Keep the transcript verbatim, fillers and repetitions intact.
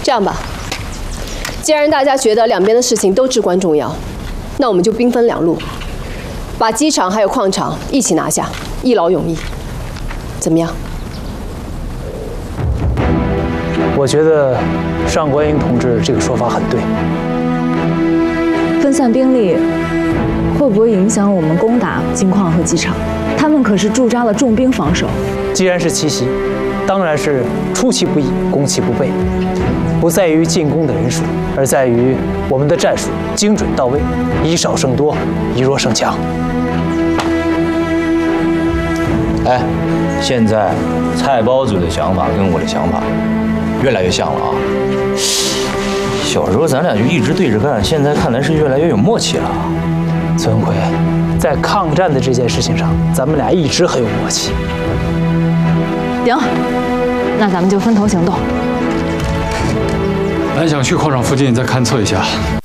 这样吧，既然大家觉得两边的事情都至关重要，那我们就兵分两路，把机场还有矿场一起拿下，一劳永逸，怎么样？ 我觉得上官英同志这个说法很对。 分散兵力会不会影响我们攻打金矿和机场？他们可是驻扎了重兵防守。 既然是奇袭，当然是出其不意，攻其不备。不在于进攻的人数，而在于我们的战术精准到位，以少胜多，以弱胜强。 哎，现在菜包子的想法跟我的想法越来越像了啊！小时候咱俩就一直对着干，现在看来是越来越有默契了。 孙奎，在抗战的这件事情上，咱们俩一直很有默契。 行，那咱们就分头行动。 俺想去矿场附近再勘测一下。